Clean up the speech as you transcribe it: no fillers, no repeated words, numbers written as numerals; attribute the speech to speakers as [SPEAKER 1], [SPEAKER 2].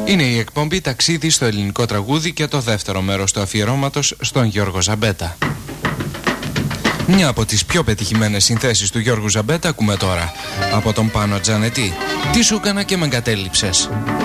[SPEAKER 1] Είναι η εκπομπή Ταξίδι στο ελληνικό τραγούδι και το δεύτερο μέρος του αφιερώματος στον Γιώργο Ζαμπέτα. Μια από τις πιο πετυχημένες συνθέσεις του Γιώργου Ζαμπέτα ακούμε τώρα από τον Πάνο Τζανετή. Τι σου έκανα και με εγκατέλειψες.